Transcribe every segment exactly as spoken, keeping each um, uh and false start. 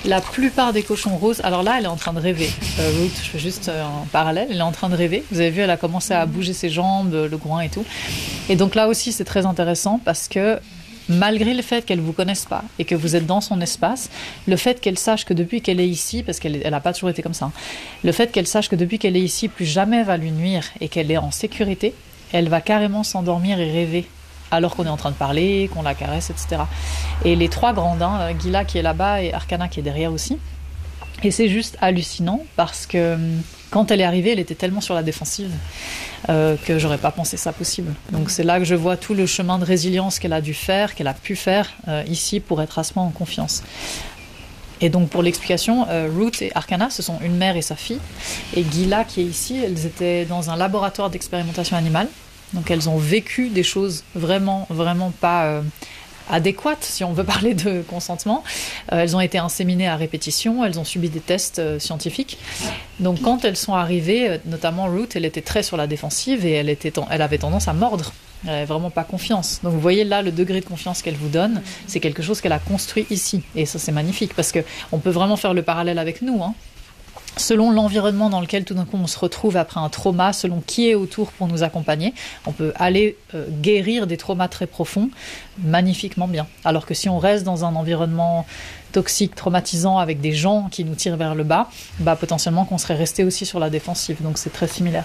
La plupart des cochons roses, alors là, elle est en train de rêver. Euh, Ruth, je fais juste euh, un parallèle, elle est en train de rêver. Vous avez vu, elle a commencé à bouger ses jambes, le groin et tout. Et donc là aussi, c'est très intéressant parce que malgré le fait qu'elle ne vous connaisse pas et que vous êtes dans son espace, le fait qu'elle sache que depuis qu'elle est ici, parce qu'elle n'a pas toujours été comme ça, hein, le fait qu'elle sache que depuis qu'elle est ici, plus jamais elle va lui nuire et qu'elle est en sécurité, elle va carrément s'endormir et rêver alors qu'on est en train de parler, qu'on la caresse, et cetera. Et les trois grandes, hein, Gila qui est là-bas et Arcana qui est derrière aussi. Et c'est juste hallucinant parce que quand elle est arrivée, elle était tellement sur la défensive euh, que j'aurais pas pensé ça possible. Donc c'est là que je vois tout le chemin de résilience qu'elle a dû faire, qu'elle a pu faire euh, ici pour être à ce moment en confiance. Et donc pour l'explication, euh, Ruth et Arcana, ce sont une mère et sa fille. Et Gila qui est ici, elles étaient dans un laboratoire d'expérimentation animale. Donc elles ont vécu des choses vraiment, vraiment pas euh, adéquates, si on veut parler de consentement. Euh, elles ont été inséminées à répétition, elles ont subi des tests euh, scientifiques. Donc quand elles sont arrivées, euh, notamment Ruth, elle était très sur la défensive et elle, était en, elle avait tendance à mordre. Elle n'avait vraiment pas confiance. Donc vous voyez là, le degré de confiance qu'elle vous donne, c'est quelque chose qu'elle a construit ici. Et ça, c'est magnifique parce qu'on peut vraiment faire le parallèle avec nous, hein. Selon l'environnement dans lequel tout d'un coup on se retrouve après un trauma, selon qui est autour pour nous accompagner, on peut aller euh, guérir des traumas très profonds magnifiquement bien. Alors que si on reste dans un environnement toxique, traumatisant, avec des gens qui nous tirent vers le bas, bah, potentiellement qu'on serait resté aussi sur la défensive. Donc c'est très similaire.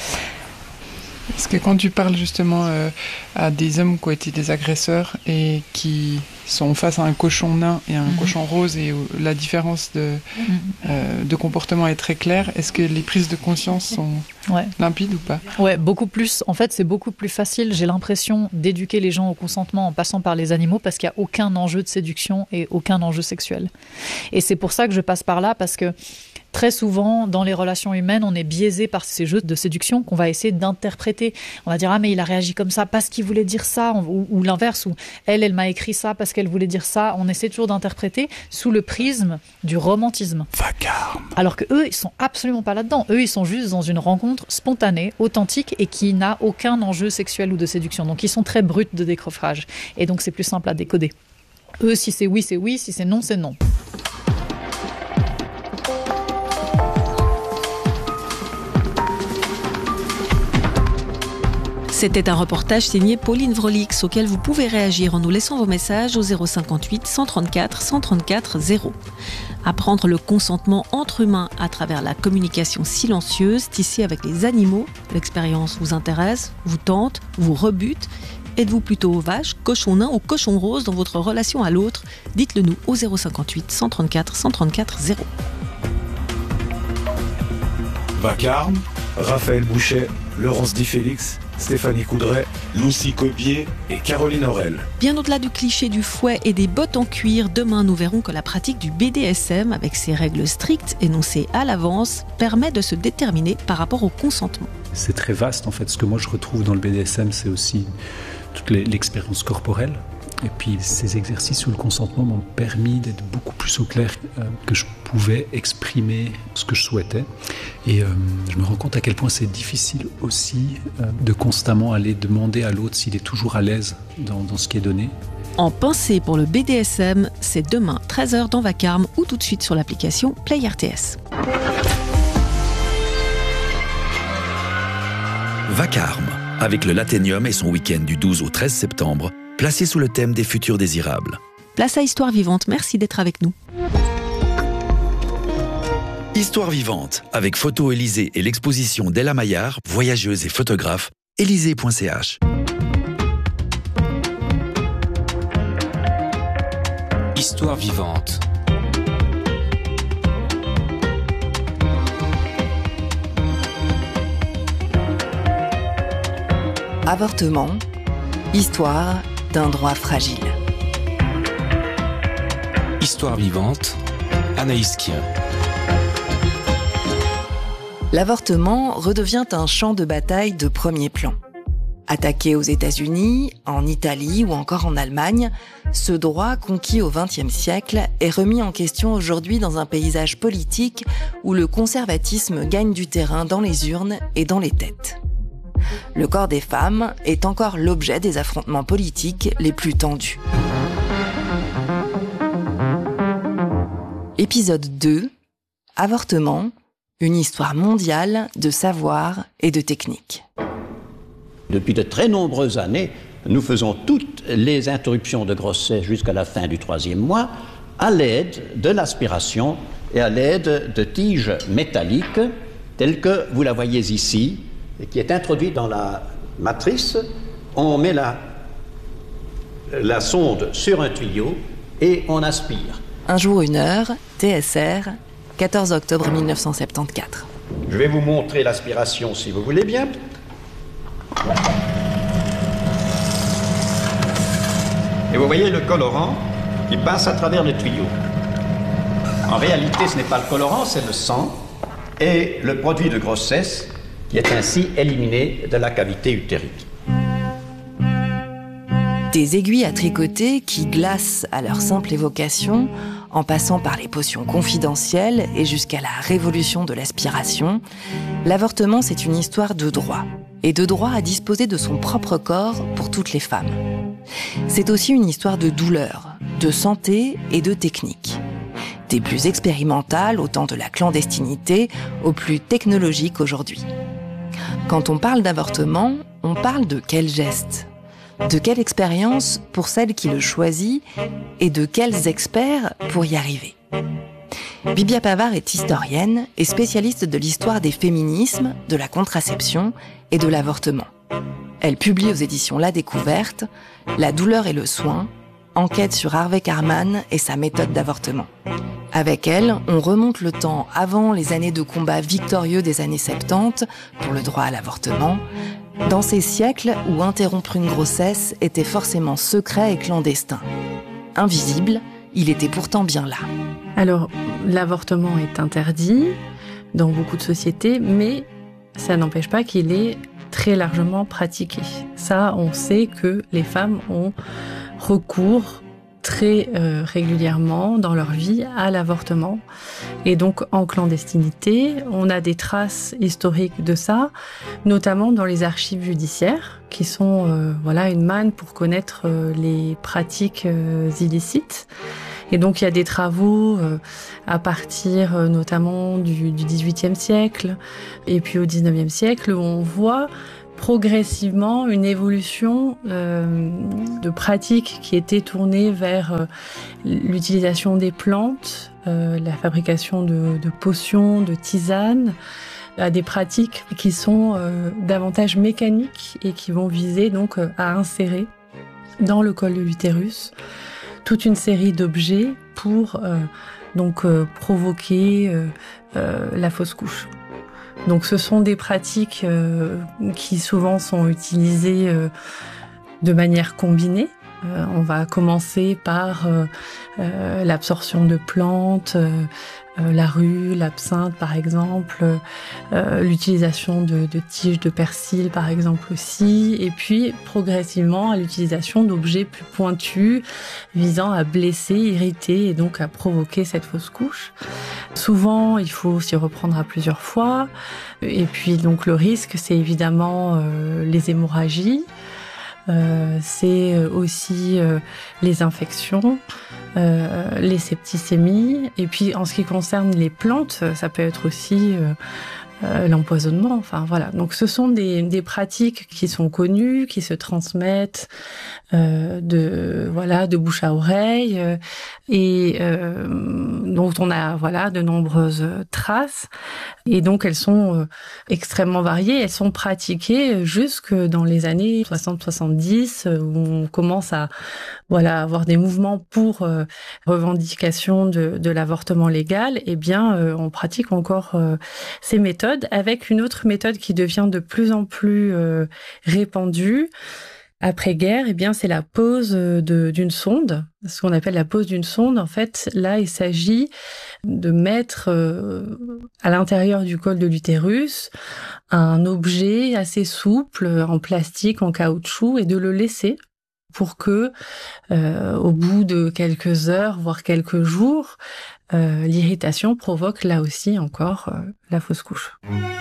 Parce que quand tu parles justement euh, à des hommes qui ont été des agresseurs et qui sont face à un cochon nain et un mmh. cochon rose et où la différence de, mmh. euh, de comportement est très claire, est-ce que les prises de conscience sont ouais. limpides ou pas ? Ouais, beaucoup plus. En fait, c'est beaucoup plus facile, j'ai l'impression, d'éduquer les gens au consentement en passant par les animaux parce qu'il n'y a aucun enjeu de séduction et aucun enjeu sexuel. Et c'est pour ça que je passe par là, parce que très souvent, dans les relations humaines, on est biaisé par ces jeux de séduction qu'on va essayer d'interpréter. On va dire « Ah, mais il a réagi comme ça parce qu'il voulait dire ça », ou, ou l'inverse, ou « Elle, elle m'a écrit ça parce qu'elle voulait dire ça ». On essaie toujours d'interpréter sous le prisme du romantisme. Vacarme. Alors que eux, ils sont absolument pas là-dedans. Eux, ils sont juste dans une rencontre spontanée, authentique et qui n'a aucun enjeu sexuel ou de séduction. Donc, ils sont très bruts de décoffrage. Et donc, c'est plus simple à décoder. Eux, si c'est oui, c'est oui. Si c'est non, c'est non. C'était un reportage signé Pauline Vrolix auquel vous pouvez réagir en nous laissant vos messages au zéro cinquante-huit cent trente-quatre cent trente-quatre zéro. Apprendre le consentement entre humains à travers la communication silencieuse, tissée avec les animaux. L'expérience vous intéresse, vous tente, vous rebute. Êtes-vous plutôt vache, cochon nain ou cochon rose dans votre relation à l'autre ? Dites-le nous au zéro cinquante-huit cent trente-quatre cent trente-quatre zéro. Vacarme, Raphaël Bouchet, Laurence Di Félix, Stéphanie Coudray, Lucie Copier et Caroline Aurel. Bien au-delà du cliché du fouet et des bottes en cuir, demain nous verrons que la pratique du B D S M, avec ses règles strictes énoncées à l'avance, permet de se déterminer par rapport au consentement. C'est très vaste en fait. Ce que moi je retrouve dans le B D S M, c'est aussi toute l'expérience corporelle. Et puis ces exercices sur le consentement m'ont permis d'être beaucoup plus au clair euh, que je pouvais exprimer ce que je souhaitais. Et euh, je me rends compte à quel point c'est difficile aussi euh, de constamment aller demander à l'autre s'il est toujours à l'aise dans, dans ce qui est donné. En pensée pour le B D S M, c'est demain treize heures dans Vacarme ou tout de suite sur l'application Play R T S. Vacarme, avec le Lathénium et son week-end du douze au treize septembre, placé sous le thème des futurs désirables. Place à Histoire Vivante, merci d'être avec nous. Histoire Vivante, avec Photo Élysée et l'exposition d'Ella Maillard, voyageuse et photographe, élysée point c h. Histoire Vivante. Avortement, histoire d'un droit fragile. Histoire Vivante, Anaïs Kien. L'avortement redevient un champ de bataille de premier plan. Attaqué aux États-Unis, en Italie ou encore en Allemagne, ce droit conquis au vingtième siècle est remis en question aujourd'hui dans un paysage politique où le conservatisme gagne du terrain dans les urnes et dans les têtes. Le corps des femmes est encore l'objet des affrontements politiques les plus tendus. Épisode deux, avortement, une histoire mondiale de savoir et de technique. Depuis de très nombreuses années, nous faisons toutes les interruptions de grossesse jusqu'à la fin du troisième mois à l'aide de l'aspiration et à l'aide de tiges métalliques telles que vous la voyez ici, qui est introduite dans la matrice. On met la, la sonde sur un tuyau et on aspire. Un jour, une heure, T S R, quatorze octobre mille neuf cent soixante-quatorze. Je vais vous montrer l'aspiration si vous voulez bien. Et vous voyez le colorant qui passe à travers le tuyau. En réalité, ce n'est pas le colorant, c'est le sang et le produit de grossesse qui est ainsi éliminé de la cavité utérine. Des aiguilles à tricoter qui glacent à leur simple évocation, en passant par les potions confidentielles et jusqu'à la révolution de l'aspiration, l'avortement, c'est une histoire de droit, et de droit à disposer de son propre corps pour toutes les femmes. C'est aussi une histoire de douleur, de santé et de technique. Des plus expérimentales au temps de la clandestinité aux plus technologiques aujourd'hui. Quand on parle d'avortement, on parle de quel geste ? De quelle expérience pour celle qui le choisit et de quels experts pour y arriver. Bibia Pavard est historienne et spécialiste de l'histoire des féminismes, de la contraception et de l'avortement. Elle publie aux éditions La Découverte « La douleur et le soin », enquête sur Harvey Karman et sa méthode d'avortement. Avec elle, on remonte le temps avant les années de combat victorieux des années soixante-dix pour le droit à l'avortement, dans ces siècles où interrompre une grossesse était forcément secret et clandestin. Invisible, il était pourtant bien là. Alors, l'avortement est interdit dans beaucoup de sociétés, mais ça n'empêche pas qu'il est très largement pratiqué. Ça, on sait que les femmes ont recours très euh, régulièrement dans leur vie à l'avortement. Et donc, en clandestinité, on a des traces historiques de ça, notamment dans les archives judiciaires, qui sont euh, voilà une manne pour connaître euh, les pratiques euh, illicites. Et donc, il y a des travaux euh, à partir euh, notamment du, du dix-huitième siècle et puis au dix-neuvième siècle où on voit progressivement une évolution euh, de pratiques qui étaient tournées vers euh, l'utilisation des plantes, euh, la fabrication de, de potions, de tisanes, à des pratiques qui sont euh, davantage mécaniques et qui vont viser donc euh, à insérer dans le col de l'utérus toute une série d'objets pour euh, donc euh, provoquer euh, euh, la fausse couche. Donc ce sont des pratiques euh, qui souvent sont utilisées euh, de manière combinée. Euh, on va commencer par euh, euh, l'absorption de plantes, euh, euh, la rue, l'absinthe par exemple, euh, l'utilisation de, de tiges de persil par exemple aussi, et puis progressivement à l'utilisation d'objets plus pointus visant à blesser, irriter et donc à provoquer cette fausse couche. Souvent, il faut s'y reprendre à plusieurs fois, et puis donc le risque, c'est évidemment euh, les hémorragies. Euh, c'est aussi euh, les infections, euh, les septicémies, et puis en ce qui concerne les plantes, ça peut être aussi euh, euh, l'empoisonnement. Enfin voilà. Donc ce sont des, des pratiques qui sont connues, qui se transmettent euh, de voilà de bouche à oreille euh, et euh, dont on a voilà de nombreuses traces. Et donc elles sont euh, extrêmement variées. Elles sont pratiquées jusque dans les années soixante soixante-dix où on commence à voilà avoir des mouvements pour euh, revendication de, de l'avortement légal. Eh bien, euh, on pratique encore euh, ces méthodes avec une autre méthode qui devient de plus en plus euh, répandue. Après-guerre, eh bien, c'est la pose de, d'une sonde, ce qu'on appelle la pose d'une sonde. En fait, là, il s'agit de mettre euh, à l'intérieur du col de l'utérus un objet assez souple, en plastique, en caoutchouc, et de le laisser pour que, euh, au bout de quelques heures, voire quelques jours, euh, l'irritation provoque là aussi encore euh, la fausse couche.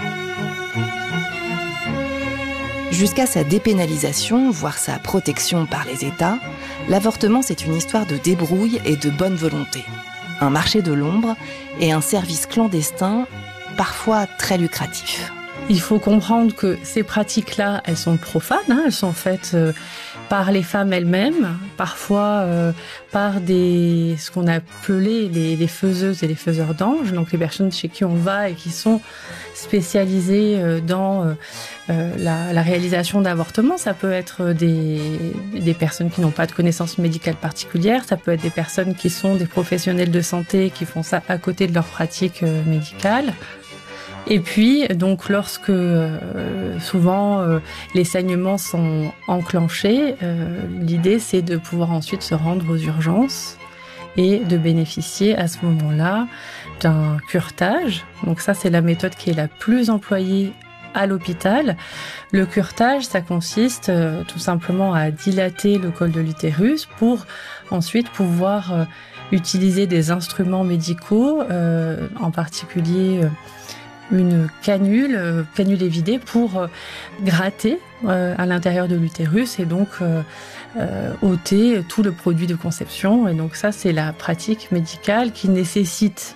Jusqu'à sa dépénalisation, voire sa protection par les États, l'avortement, c'est une histoire de débrouille et de bonne volonté. un marché de l'ombre et un service clandestin, parfois très lucratif. Il faut comprendre que ces pratiques-là, elles sont profanes, hein, elles sont faites euh, par les femmes elles-mêmes, parfois euh, par des, ce qu'on a appelé les, les faiseuses et les faiseurs d'anges, donc les personnes chez qui on va et qui sont spécialisées euh, dans euh, euh, la, la réalisation d'avortements. Ça peut être des, des personnes qui n'ont pas de connaissances médicales particulières, ça peut être des personnes qui sont des professionnels de santé qui font ça à côté de leur pratique euh, médicale. Et puis, donc, lorsque euh, souvent euh, les saignements sont enclenchés, euh, l'idée c'est de pouvoir ensuite se rendre aux urgences et de bénéficier à ce moment-là d'un curetage. Donc ça, c'est la méthode qui est la plus employée à l'hôpital. Le curetage, ça consiste euh, tout simplement à dilater le col de l'utérus pour ensuite pouvoir euh, utiliser des instruments médicaux, euh, en particulier euh, une canule, euh, canule évidée pour euh, gratter euh, à l'intérieur de l'utérus et donc euh, euh, ôter tout le produit de conception. Et donc ça, c'est la pratique médicale qui nécessite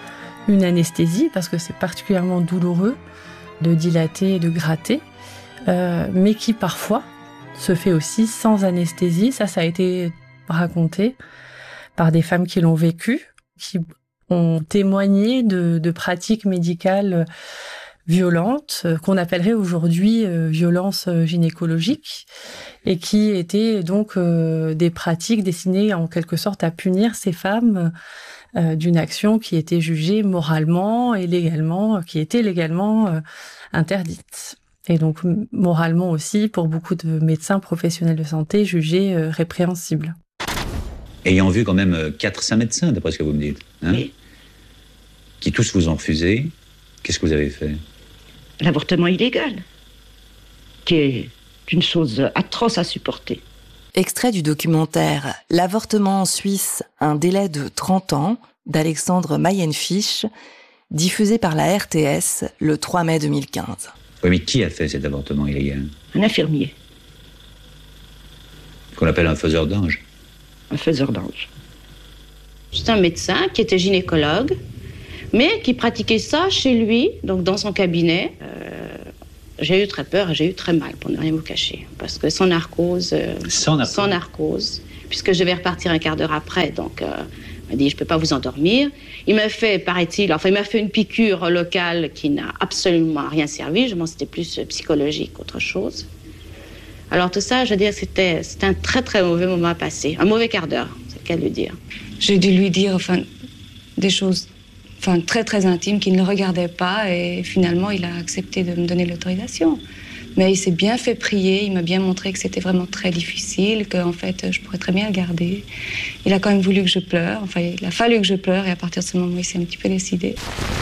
une anesthésie parce que c'est particulièrement douloureux de dilater et de gratter, euh, mais qui parfois se fait aussi sans anesthésie. Ça, ça a été raconté par des femmes qui l'ont vécu, qui ont témoigné de, de pratiques médicales violentes, qu'on appellerait aujourd'hui euh, violences gynécologiques, et qui étaient donc euh, des pratiques destinées en quelque sorte à punir ces femmes euh, d'une action qui était jugée moralement et légalement, qui était légalement euh, interdite. Et donc moralement aussi, pour beaucoup de médecins professionnels de santé, jugée euh, répréhensible. Ayant vu quand même quatre cinq médecins, d'après ce que vous me dites, hein, oui, qui tous vous ont refusé, qu'est-ce que vous avez fait? L'avortement illégal, qui est une chose atroce à supporter. Extrait du documentaire « L'avortement en Suisse, un délai de trente ans » d'Alexandre Mayenfisch, diffusé par la R T S le trois mai deux mille quinze. Oui, mais qui a fait cet avortement illégal? Un infirmier. Qu'on appelle un faiseur d'ange. Un faiseur d'ange. C'est un médecin qui était gynécologue, mais qui pratiquait ça chez lui, donc dans son cabinet. Euh, j'ai eu très peur et j'ai eu très mal, pour ne rien vous cacher. Parce que sans narcose... Euh, sans narcose. Sans narcose, puisque je vais repartir un quart d'heure après, donc euh, il m'a dit, je ne peux pas vous endormir. Il m'a fait, paraît-il, enfin il m'a fait une piqûre locale qui n'a absolument rien servi. Je pense que c'était plus psychologique qu'autre chose. Alors tout ça, je veux dire, c'était, c'était un très très mauvais moment à passer. Un mauvais quart d'heure, c'est le cas de le dire. J'ai dû lui dire enfin, des choses enfin, très très intimes qui ne le regardaient pas et finalement il a accepté de me donner l'autorisation. Mais il s'est bien fait prier, il m'a bien montré que c'était vraiment très difficile, qu'en fait je pourrais très bien le garder. Il a quand même voulu que je pleure, enfin il a fallu que je pleure et à partir de ce moment il s'est un petit peu décidé.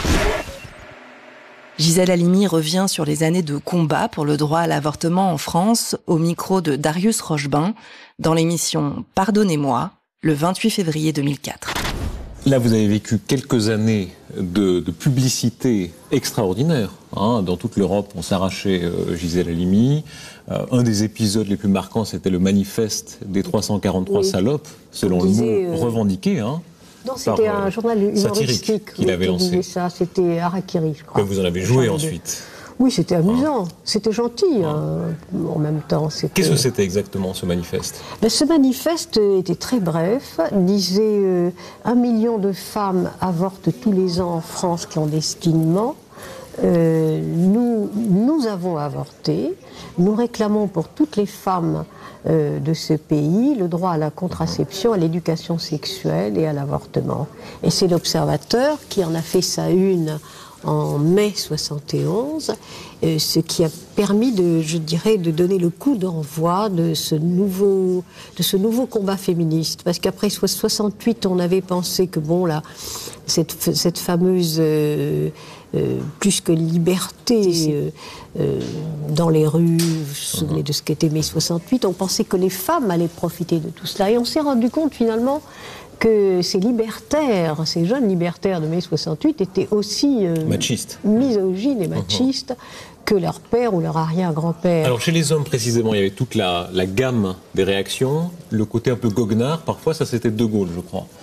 Gisèle Halimi revient sur les années de combat pour le droit à l'avortement en France au micro de Darius Rochebain dans l'émission « Pardonnez-moi » le vingt-huit février deux mille quatre. Là, vous avez vécu quelques années de, de publicité extraordinaire. Hein. Dans toute l'Europe, on s'arrachait euh, Gisèle Halimi. Euh, un des épisodes les plus marquants, c'était le manifeste des trois cent quarante-trois oui. salopes, selon on le disait, mot euh... revendiqué. Hein. Non, c'était par, un journal humoristique qu'il avait lancé. Ça, c'était Harakiri, je crois. Que vous en avez joué ensuite. Oui, c'était amusant, ah. c'était gentil. Ah. Hein. En même temps, c'était... Qu'est-ce que c'était exactement ce manifeste? Ben, ce manifeste était très bref, disait euh, un million de femmes avortent tous les ans en France clandestinement. Euh, nous, nous avons avorté. Nous réclamons pour toutes les femmes euh, de ce pays le droit à la contraception, à l'éducation sexuelle et à l'avortement. Et c'est l'Observateur qui en a fait sa une en mai soixante et onze, euh, ce qui a permis de, je dirais, de donner le coup d'envoi de ce nouveau, de ce nouveau combat féministe. Parce qu'après soixante-huit, on avait pensé que bon là, cette, cette fameuse euh, euh, plus que liberté euh, euh, dans les rues, vous vous souvenez de ce qu'était mai soixante-huit, on pensait que les femmes allaient profiter de tout cela. Et on s'est rendu compte finalement que ces libertaires, ces jeunes libertaires de mai soixante-huit étaient aussi euh, machistes, misogynes et machistes uh-huh. que leur père ou leur arrière-grand-père. Alors chez les hommes précisément, il y avait toute la, la gamme des réactions, le côté un peu goguenard, parfois ça c'était De Gaulle je crois.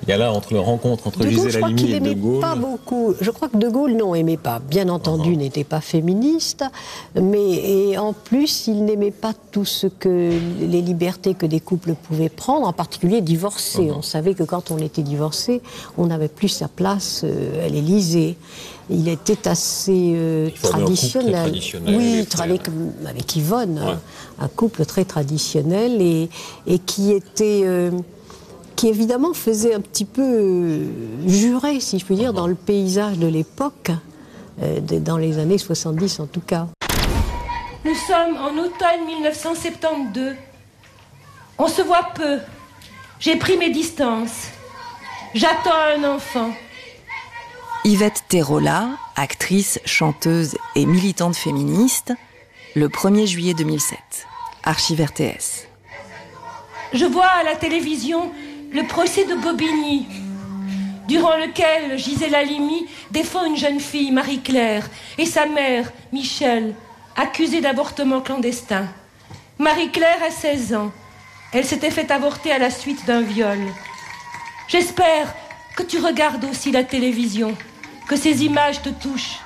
Il y a là entre la rencontre entre Gisèle Halimi et De Gaulle. Pas beaucoup. Je crois que De Gaulle, non, aimait pas. Bien entendu, uh-huh. n'était pas féministe, mais et en plus, il n'aimait pas tout ce que les libertés que des couples pouvaient prendre, en particulier divorcer. Uh-huh. On savait que quand on était divorcé, on n'avait plus sa place euh, à l'Élysée. Il était assez euh, traditionnel. Un traditionnel. Oui, avec, avec Yvonne, ouais. un, un couple très traditionnel et, et qui était. Euh, qui évidemment faisait un petit peu euh, jurer, si je puis dire, dans le paysage de l'époque, euh, de, dans les années soixante-dix en tout cas. Nous sommes en automne mille neuf cent soixante-douze. On se voit peu. J'ai pris mes distances. J'attends un enfant. Yvette Terola, actrice, chanteuse et militante féministe, le premier juillet deux mille sept, Archives R T S. Je vois à la télévision le procès de Bobigny, durant lequel Gisèle Halimi défend une jeune fille, Marie-Claire, et sa mère, Michel, accusée d'avortement clandestin. Marie-Claire a seize ans. Elle s'était fait avorter à la suite d'un viol. J'espère que tu regardes aussi la télévision, que ces images te touchent.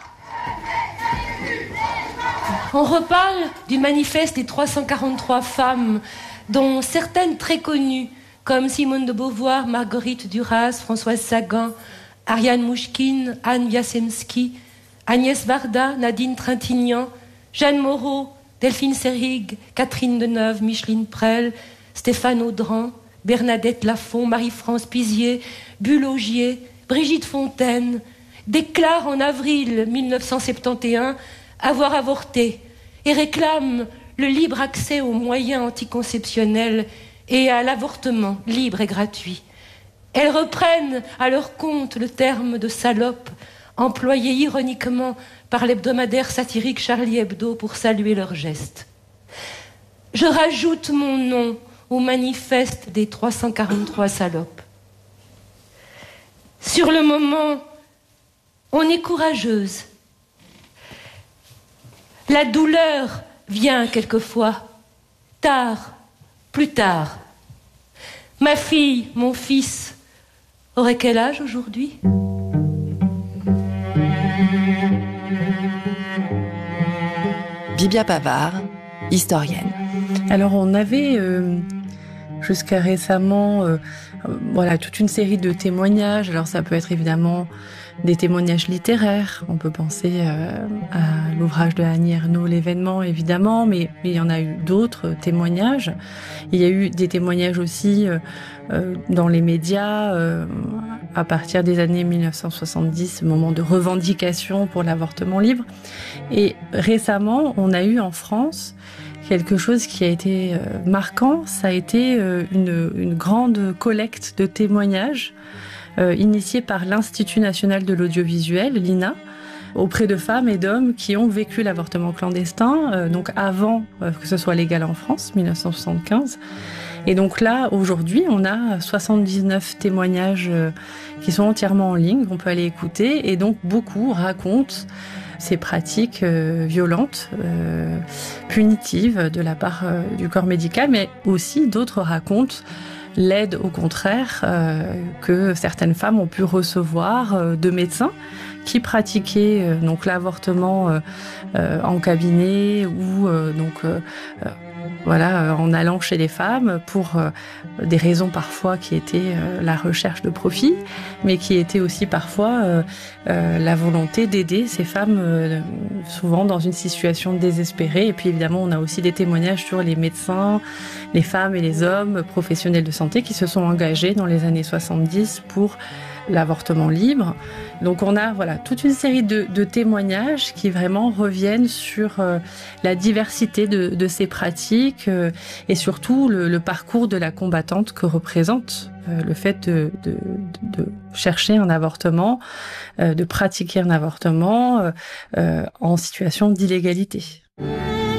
On reparle du manifeste des trois cent quarante-trois femmes, dont certaines très connues, comme Simone de Beauvoir, Marguerite Duras, Françoise Sagan, Ariane Mouchkine, Anne Wiasemski, Agnès Varda, Nadine Trintignant, Jeanne Moreau, Delphine Seyrig, Catherine Deneuve, Micheline Prel, Stéphane Audran, Bernadette Lafont, Marie-France Pizier, Bulle Augier, Brigitte Fontaine, déclarent en avril mille neuf cent soixante et onze avoir avorté et réclament le libre accès aux moyens anticonceptionnels et à l'avortement libre et gratuit. Elles reprennent à leur compte le terme de salope, employé ironiquement par l'hebdomadaire satirique Charlie Hebdo pour saluer leur geste. Je rajoute mon nom au manifeste des trois cent quarante-trois salopes. Sur le moment, on est courageuse. La douleur vient quelquefois, tard, plus tard. Ma fille, mon fils, aurait quel âge aujourd'hui ? Bibia Pavard, historienne. Alors on avait euh, jusqu'à récemment euh, euh, voilà, toute une série de témoignages. Alors ça peut être évidemment des témoignages littéraires. On peut penser euh, à l'ouvrage de Annie Ernaux, L'événement, évidemment, mais, mais il y en a eu d'autres témoignages. Il y a eu des témoignages aussi euh, euh, dans les médias euh, à partir des années mille neuf cent soixante-dix, moment de revendication pour l'avortement libre. Et récemment, on a eu en France quelque chose qui a été euh, marquant. Ça a été euh, une, une grande collecte de témoignages Euh, initié par l'Institut national de l'audiovisuel, l'I N A, auprès de femmes et d'hommes qui ont vécu l'avortement clandestin, euh, donc avant euh, que ce soit légal en France, mille neuf cent soixante-quinze. Et donc là, aujourd'hui, on a soixante-dix-neuf témoignages euh, qui sont entièrement en ligne, qu'on peut aller écouter, et donc beaucoup racontent ces pratiques euh, violentes, euh, punitives de la part euh, du corps médical, mais aussi d'autres racontent l'aide au contraire euh, que certaines femmes ont pu recevoir euh, de médecins qui pratiquaient euh, donc l'avortement euh, euh, en cabinet ou euh, donc euh, euh, voilà en allant chez les femmes pour euh, des raisons parfois qui étaient euh, la recherche de profit, mais qui étaient aussi parfois euh, euh, la volonté d'aider ces femmes euh, souvent dans une situation désespérée. Et puis évidemment, on a aussi des témoignages sur les médecins, les femmes et les hommes professionnels de santé qui se sont engagés dans les années soixante-dix pour l'avortement libre. Donc on a voilà toute une série de, de témoignages qui vraiment reviennent sur euh, la diversité de, de ces pratiques euh, et surtout le, le parcours de la combattante que représente euh, le fait de, de, de chercher un avortement, euh, de pratiquer un avortement euh, euh, en situation d'illégalité.